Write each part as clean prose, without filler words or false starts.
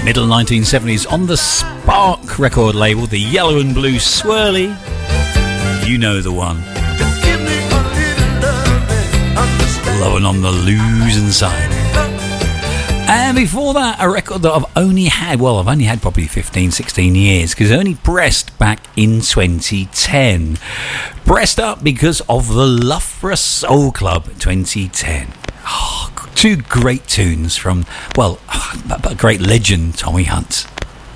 Middle 1970s on the Spark record label, the yellow and blue swirly. You know the one. Loving on the losing side. And before that, a record that I've only had probably 15, 16 years, because I only pressed back in 2010. Pressed up because of the Loughborough Soul Club 2010. Two great tunes from, a great legend, Tommy Hunt.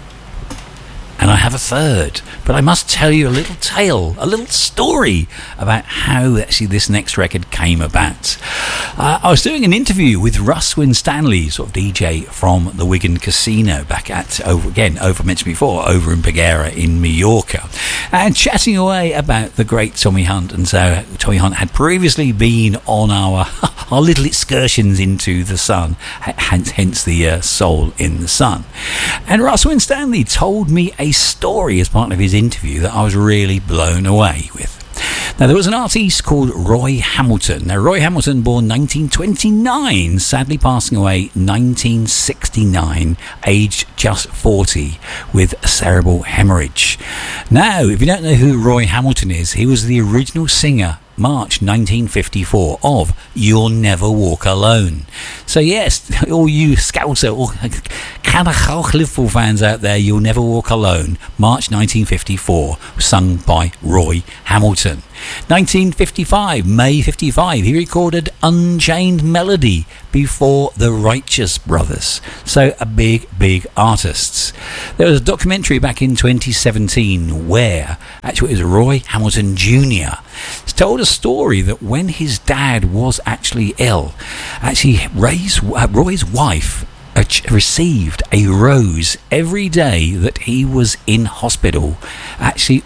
And I have a third, but I must tell you a little story about how actually this next record came about. I was doing an interview with Russ Winstanley, sort of DJ from the Wigan Casino back at, over mentioned before, over in Peguera in Mallorca, and chatting away about the great Tommy Hunt. And so Tommy Hunt had previously been on our little excursions into the sun, hence the Soul in the Sun. And Russ Winstanley told me a story as part of his interview that I was really blown away with. Now, there was an artist called Roy Hamilton. Now, Roy Hamilton, born 1929, sadly passing away 1969, aged just 40, with cerebral hemorrhage. Now, if you don't know who Roy Hamilton is, he was the original singer, March 1954, of You'll Never Walk Alone. So yes, all you Scouser, all Canachach Liverpool fans out there, You'll Never Walk Alone, March 1954, sung by Roy Hamilton. 1955, May 55, he recorded Unchained Melody before the Righteous Brothers. So a big artists. There was a documentary back in 2017 where actually it was Roy Hamilton Jr. told a story that when his dad was actually ill, actually Roy's wife received a rose every day that he was in hospital, actually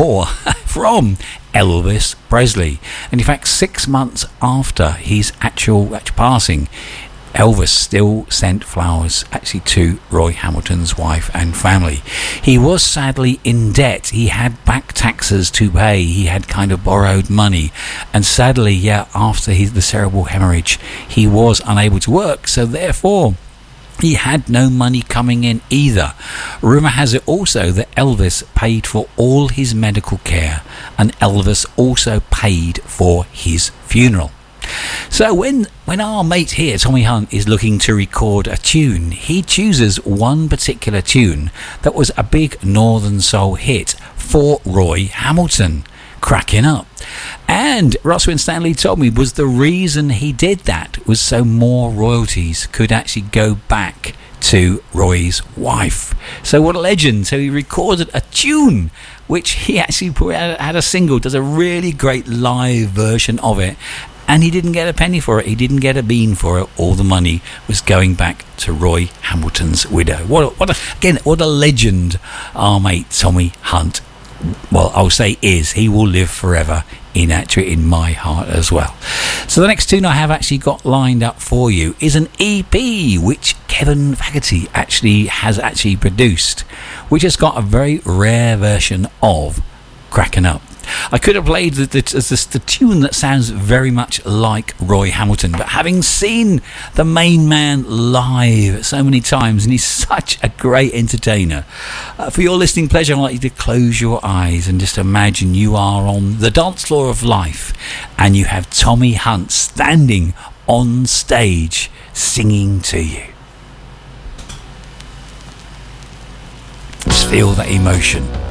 from Elvis Presley. And in fact, 6 months after his actual passing, Elvis still sent flowers actually to Roy Hamilton's wife and family. He was sadly in debt. He had back taxes to pay. He had kind of borrowed money. And sadly, after the cerebral hemorrhage, he was unable to work. So therefore, he had no money coming in either. Rumour has it also that Elvis paid for all his medical care, and Elvis also paid for his funeral. So when our mate here, Tommy Hunt, is looking to record a tune, he chooses one particular tune that was a big Northern Soul hit for Roy Hamilton, Cracking Up. And Russ Winstanley told me was the reason he did that was so more royalties could actually go back to Roy's wife. So what a legend. So he recorded a tune which he actually had a single, does a really great live version of it, and he didn't get a penny for it, he didn't get a bean for it. All the money was going back to Roy Hamilton's widow. What a legend our mate Tommy Hunt, I'll say is. He will live forever in my heart as well. So the next tune I have actually got lined up for you is an EP which Kevin Fogarty has produced, which has got a very rare version of Cracking Up. I could have played the tune that sounds very much like Roy Hamilton, but having seen the main man live so many times, and he's such a great entertainer, for your listening pleasure, I'd like you to close your eyes and just imagine you are on the dance floor of life and you have Tommy Hunt standing on stage singing to you. Just feel that emotion.